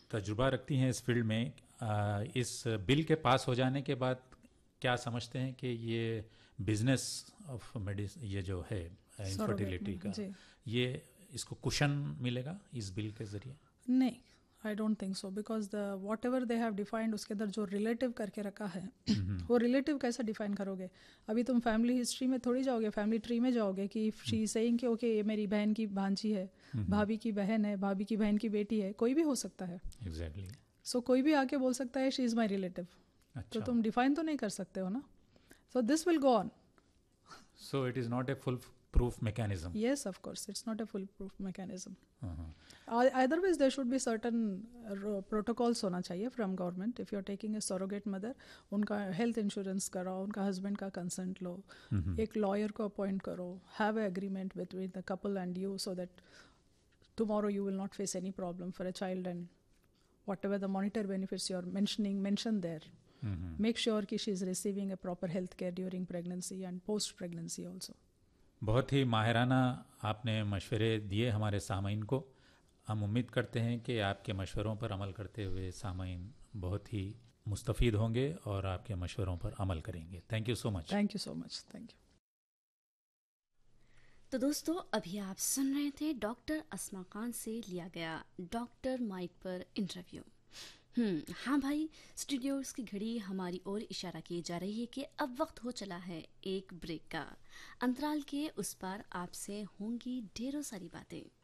तजुर्बा रखती हैं इस फील्ड में, इस बिल के पास हो जाने के बाद क्या समझते हैं कि ये बिजनेस ऑफ मेडिसिन, ये जो है इनफर्टिलिटी का, जी ये इसको कुशन मिलेगा इस बिल के जरिए? नहीं, I don't think so, because the what ever they have defined उसके अंदर जो रिलेटिव करके रखा है वो रिलेटिव कैसे डिफाइन करोगे? अभी तुम फैमिली हिस्ट्री में थोड़ी जाओगे, फैमिली ट्री में जाओगे कि शी सेइंग कि ओके ये मेरी बहन की भांजी है, भाभी की बहन है, भाभी की बहन की बेटी है, कोई भी हो सकता है। एग्जैक्टली। सो कोई भी आके बोल सकता है शी इज़ माई रिलेटिव, तो अच्छा, तुम डिफाइन तो नहीं कर सकते हो ना। So this will go on. So it is not a full proof mechanism? Yes, of course, it's not a foolproof mechanism. Otherwise, there should be certain protocols होना चाहिए from government. If you're taking a surrogate mother, उनका health insurance कराओ, उनका husband का consent लो, एक lawyer को appoint करो, have a agreement between the couple and you so that tomorrow you will not face any problem for a child, and whatever the monetary benefits you're mention there. Make sure कि she is receiving a proper health care during pregnancy and post pregnancy also. बहुत ही माहिराना आपने मशवरे दिए हमारे सामाइन को। हम उम्मीद करते हैं कि आपके मशवरों पर अमल करते हुए सामाइन बहुत ही मुस्तफ़ीद होंगे और आपके मशवरों पर अमल करेंगे। Thank you so much. Thank you so much. Thank you. तो दोस्तों, अभी आप सुन रहे थे डॉक्टर अस्मा खान से लिया गया डॉक्टर माइक पर इंटरव्यू। हाँ भाई, स्टूडियोज की घड़ी हमारी ओर इशारा की जा रही है कि अब वक्त हो चला है एक ब्रेक का। अंतराल के उस पार आपसे होंगी ढेरों सारी बातें।